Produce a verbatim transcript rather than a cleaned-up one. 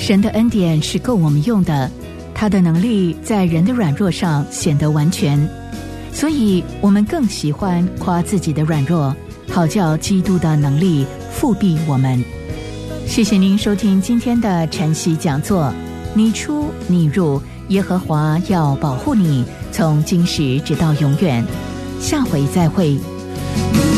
神的恩典是够我们用的，他的能力在人的软弱上显得完全，所以我们更喜欢夸自己的软弱，好叫基督的能力复庇我们。谢谢您收听今天的晨曦讲座，你出你入，耶和华要保护你，从今时直到永远。下回再会。